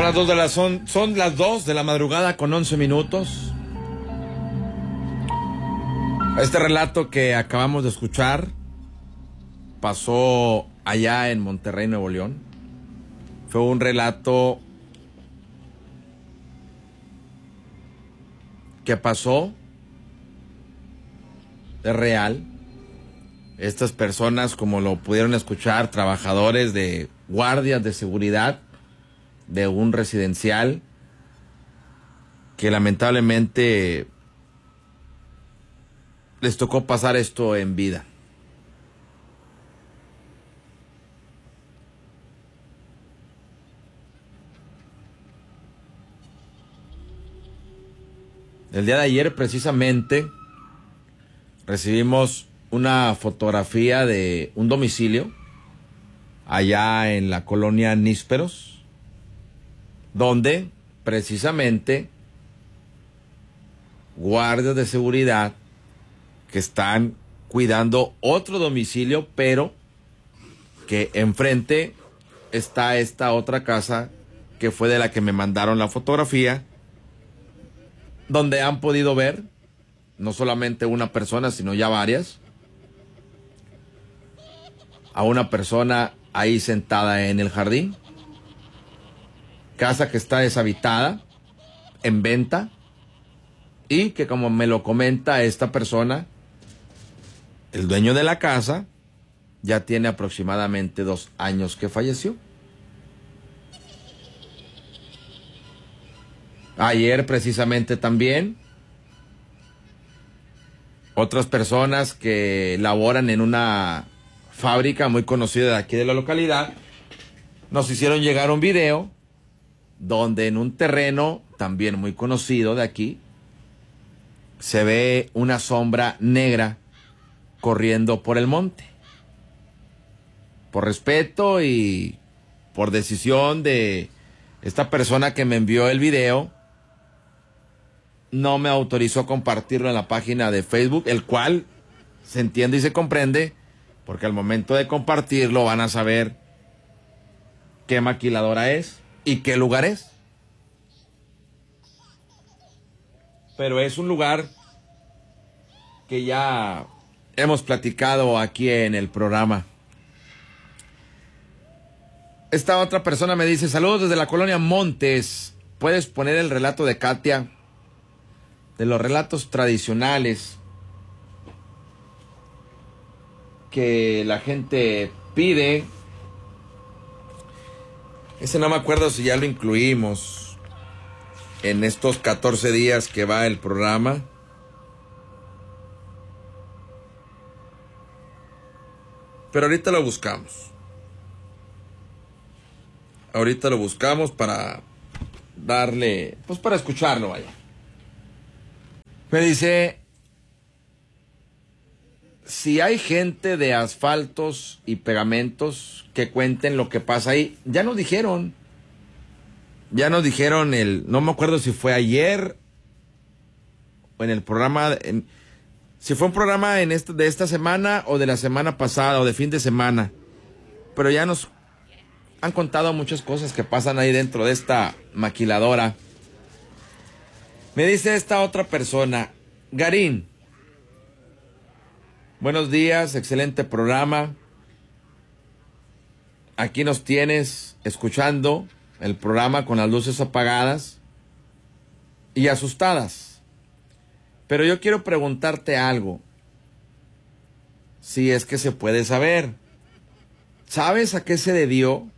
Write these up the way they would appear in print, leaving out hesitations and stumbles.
Son las 2 de la madrugada con 11 minutos. Este relato que acabamos de escuchar pasó allá en Monterrey, Nuevo León. Fue un relato que pasó, es real. Estas personas, como lo pudieron escuchar, trabajadores de guardias de seguridad de un residencial, que lamentablemente les tocó pasar esto en vida. El día de ayer, precisamente, recibimos una fotografía de un domicilio allá en la colonia Nísperos, donde precisamente guardias de seguridad que están cuidando otro domicilio, pero que enfrente está esta otra casa que fue de la que me mandaron la fotografía, donde han podido ver no solamente una persona, sino ya varias, a una persona ahí sentada en el jardín, casa que está deshabitada, en venta, y que, como me lo comenta esta persona, el dueño de la casa ya tiene aproximadamente 2 años que falleció. Ayer precisamente también otras personas que laboran en una fábrica muy conocida de aquí de la localidad nos hicieron llegar un video donde en un terreno también muy conocido de aquí se ve una sombra negra corriendo por el monte. Por respeto y por decisión de esta persona que me envió el video, no me autorizó compartirlo en la página de Facebook, el cual se entiende y se comprende, porque al momento de compartirlo van a saber qué maquiladora es y qué lugar es. Pero es un lugar que ya hemos platicado aquí en el programa. Esta otra persona me dice: saludos desde la colonia Montes. ¿Puedes poner el relato de Katia? De los relatos tradicionales que la gente pide. Ese no me acuerdo si ya lo incluimos en estos 14 días que va el programa. Pero ahorita lo buscamos. Ahorita lo buscamos para darle, pues para escucharlo, vaya. Me dice: si hay gente de asfaltos y pegamentos, que cuenten lo que pasa ahí. Ya nos dijeron no me acuerdo si fue ayer o en el programa, si fue un programa de esta semana o de la semana pasada o de fin de semana, pero ya nos han contado muchas cosas que pasan ahí dentro de esta maquiladora. Me dice esta otra persona: Garín, buenos días, excelente programa. Aquí nos tienes escuchando el programa con las luces apagadas y asustadas. Pero yo quiero preguntarte algo, si es que se puede saber. ¿Sabes a qué se debió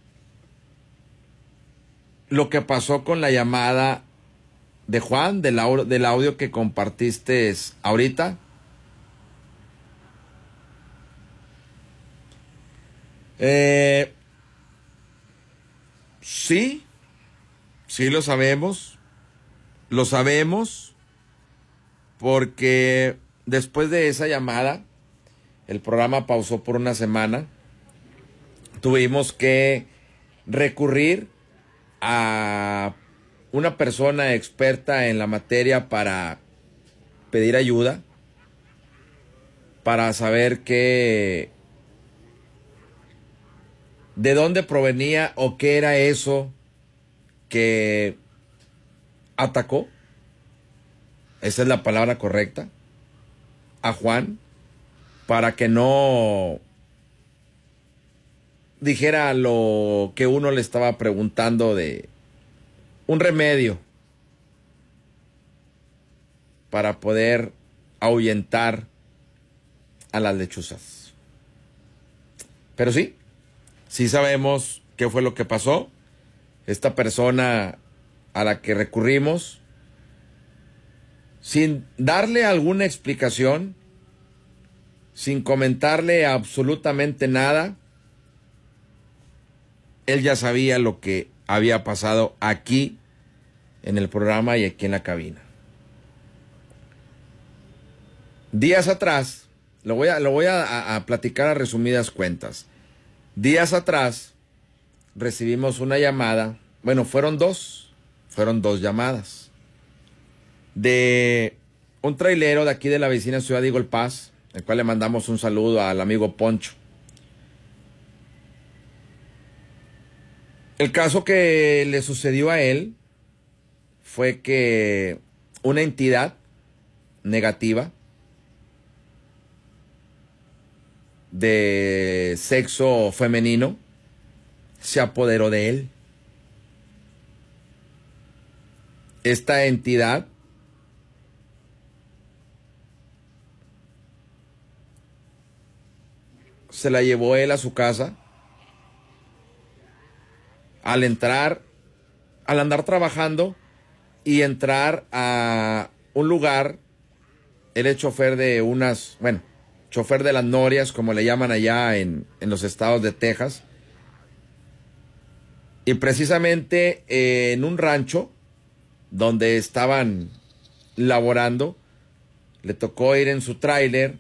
lo que pasó con la llamada de Juan, del audio que compartiste ahorita? Sí lo sabemos. Lo sabemos porque después de esa llamada, el programa pausó por una semana. Tuvimos que recurrir a una persona experta en la materia para pedir ayuda, para saber de dónde provenía o qué era eso que atacó, esa es la palabra correcta, a Juan para que no dijera lo que uno le estaba preguntando de un remedio para poder ahuyentar a las lechuzas. Pero sí sabemos qué fue lo que pasó. Esta persona a la que recurrimos, sin darle alguna explicación, sin comentarle absolutamente nada, él ya sabía lo que había pasado aquí en el programa y aquí en la cabina. Días atrás, lo voy a platicar a resumidas cuentas. Días atrás recibimos una llamada, bueno, fueron dos llamadas, de un trailero de aquí de la vecina ciudad de Eagle Pass, el cual le mandamos un saludo al amigo Poncho. El caso que le sucedió a él fue que una entidad negativa de sexo femenino se apoderó de él. Esta entidad se la llevó él a su casa. Al andar trabajando y entrar a un lugar, él es chofer de chofer de las norias, como le llaman allá en los estados de Texas. Y precisamente en un rancho donde estaban laborando, le tocó ir en su tráiler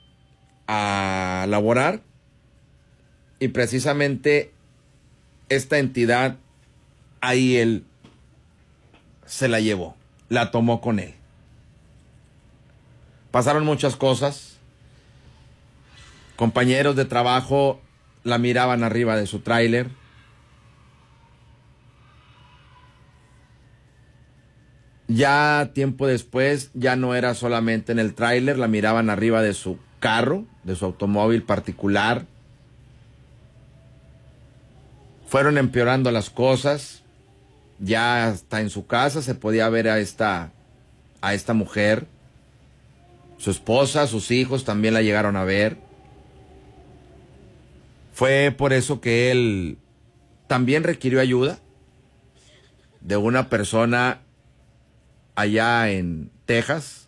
a laborar, y precisamente esta entidad, ahí él se la llevó, la tomó con él. Pasaron muchas cosas. Compañeros de trabajo la miraban arriba de su tráiler. Ya tiempo después, ya no era solamente en el tráiler, la miraban arriba de su carro, de su automóvil particular. Fueron empeorando las cosas. Ya hasta en su casa se podía ver a esta mujer. Su esposa, sus hijos también la llegaron a ver. Fue por eso que él también requirió ayuda de una persona allá en Texas.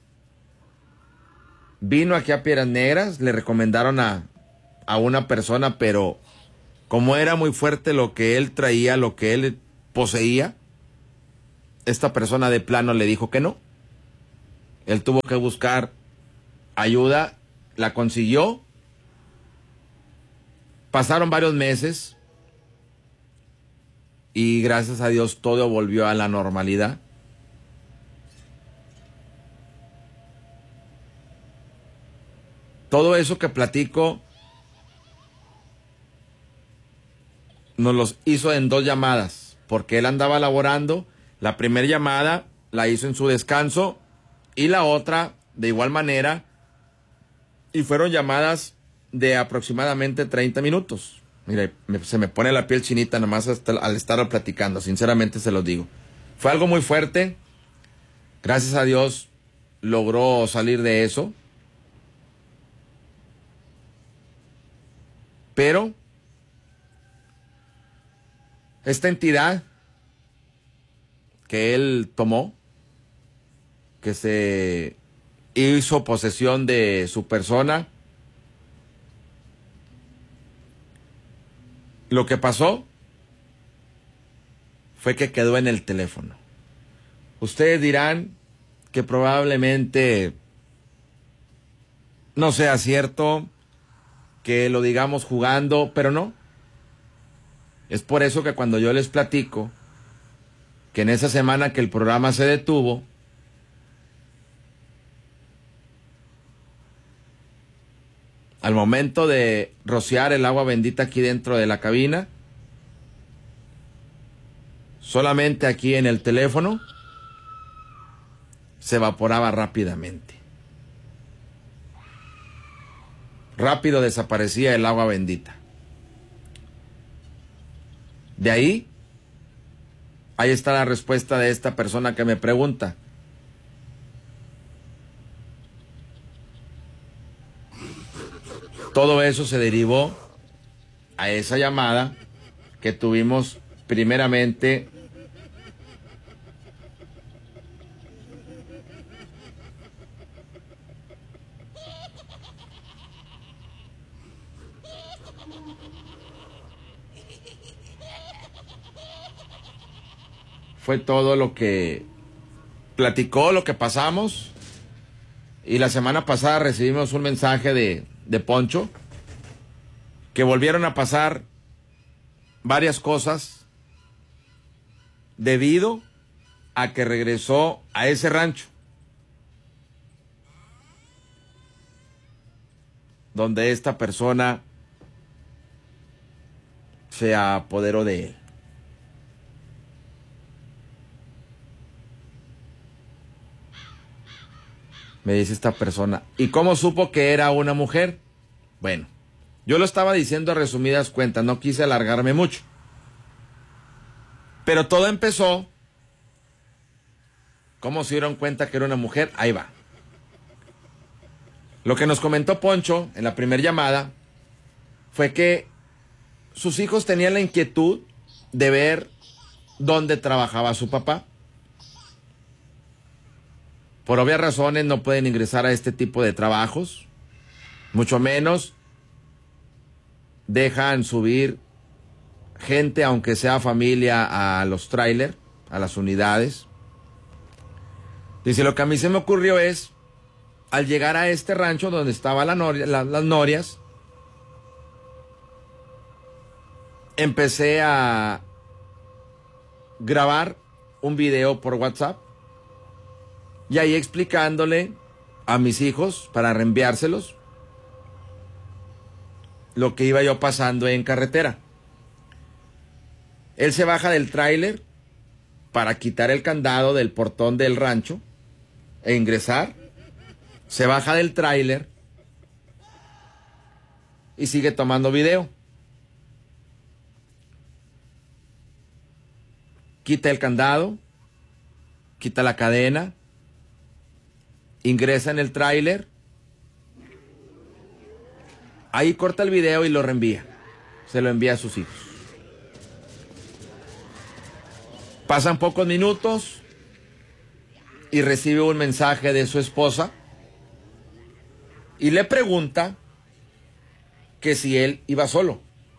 Vino aquí a Piedras Negras, le recomendaron a una persona, pero como era muy fuerte lo que él traía, lo que él poseía, esta persona de plano le dijo que no. Él tuvo que buscar ayuda, la consiguió. Pasaron varios meses y gracias a Dios todo volvió a la normalidad. Todo eso que platico nos los hizo en 2 llamadas, porque él andaba laborando. La primera llamada la hizo en su descanso y la otra de igual manera, y fueron llamadas de aproximadamente 30 minutos. Mire, se me pone la piel chinita nada más al estar platicando, sinceramente se los digo. Fue algo muy fuerte. Gracias a Dios logró salir de eso. Pero esta entidad que él tomó, que se hizo posesión de su persona, lo que pasó fue que quedó en el teléfono. Ustedes dirán que probablemente no sea cierto, que lo digamos jugando, pero no. Es por eso que cuando yo les platico que en esa semana que el programa se detuvo, al momento de rociar el agua bendita aquí dentro de la cabina, solamente aquí en el teléfono se evaporaba rápidamente. Rápido desaparecía el agua bendita. De ahí está la respuesta de esta persona que me pregunta. Todo eso se derivó a esa llamada que tuvimos primeramente fue todo lo que platicó, lo que pasamos. Y la semana pasada recibimos un mensaje de Poncho, que volvieron a pasar varias cosas debido a que regresó a ese rancho donde esta persona se apoderó de él. Me dice esta persona, ¿y cómo supo que era una mujer? Bueno, yo lo estaba diciendo a resumidas cuentas, no quise alargarme mucho. Pero todo empezó, ¿cómo se dieron cuenta que era una mujer? Ahí va. Lo que nos comentó Poncho en la primera llamada fue que sus hijos tenían la inquietud de ver dónde trabajaba su papá. Por obvias razones no pueden ingresar a este tipo de trabajos, mucho menos dejan subir gente, aunque sea familia, a los trailers, a las unidades. Dice, lo que a mí se me ocurrió es, al llegar a este rancho donde estaban las norias, empecé a grabar un video por WhatsApp y ahí explicándole a mis hijos para reenviárselos lo que iba yo pasando en carretera. Él se baja del tráiler para quitar el candado del portón del rancho e ingresar. Se baja del tráiler y sigue tomando video. Quita el candado, quita la cadena, ingresa en el tráiler, ahí corta el video y lo reenvía. Se lo envía a sus hijos. Pasan pocos minutos y recibe un mensaje de su esposa y le pregunta que si él iba solo.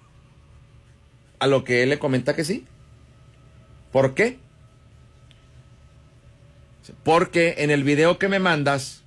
A lo que él le comenta que sí. ¿Por qué? Porque en el video que me mandas